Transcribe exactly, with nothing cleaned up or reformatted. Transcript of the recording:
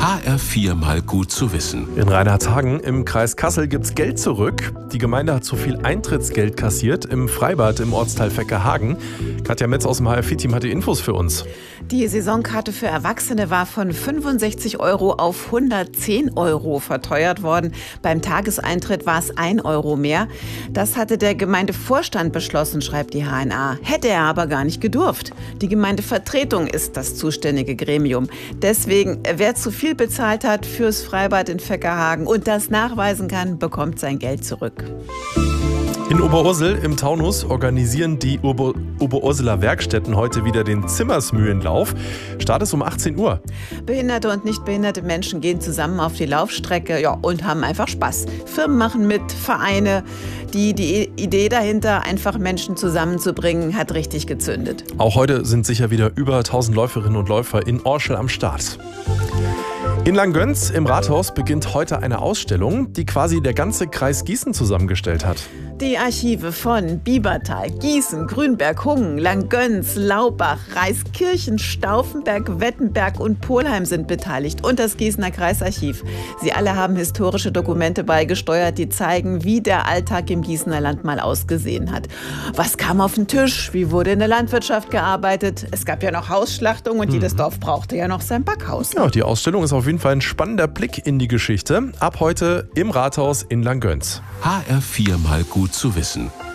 H R vier mal gut zu wissen. In Reinhardshagen im Kreis Kassel gibt's Geld zurück. Die Gemeinde hat zu viel Eintrittsgeld kassiert im Freibad im Ortsteil Veckerhagen. Katja Metz aus dem H R vier Team hat die Infos für uns. Die Saisonkarte für Erwachsene war von fünfundsechzig Euro auf hundertzehn Euro verteuert worden. Beim Tageseintritt war es ein Euro mehr. Das hatte der Gemeindevorstand beschlossen, schreibt die H N A. Hätte er aber gar nicht gedurft. Die Gemeindevertretung ist das zuständige Gremium. Deswegen, wer zu viel bezahlt hat fürs Freibad in Veckerhagen und das nachweisen kann, bekommt sein Geld zurück. In Oberursel im Taunus organisieren die Ober- Oberurseler Werkstätten heute wieder den Zimmersmühlenlauf. Start ist um achtzehn Uhr. Behinderte und nicht behinderte Menschen gehen zusammen auf die Laufstrecke, ja, und haben einfach Spaß. Firmen machen mit, Vereine. Die, die Idee dahinter, einfach Menschen zusammenzubringen, hat richtig gezündet. Auch heute sind sicher wieder über tausend Läuferinnen und Läufer in Orschel am Start. In Langgöns im Rathaus beginnt heute eine Ausstellung, die quasi der ganze Kreis Gießen zusammengestellt hat. Die Archive von Biebertal, Gießen, Grünberg, Hungen, Langgöns, Laubach, Reiskirchen, Stauffenberg, Wettenberg und Polheim sind beteiligt und das Gießener Kreisarchiv. Sie alle haben historische Dokumente beigesteuert, die zeigen, wie der Alltag im Gießener Land mal ausgesehen hat. Was kam auf den Tisch? Wie wurde in der Landwirtschaft gearbeitet? Es gab ja noch Hausschlachtung und mhm. jedes Dorf brauchte ja noch sein Backhaus. Ja, die Ausstellung ist auf jeden Fall ein spannender Blick in die Geschichte. Ab heute im Rathaus in Langgöns. H R vier mal gut zu wissen.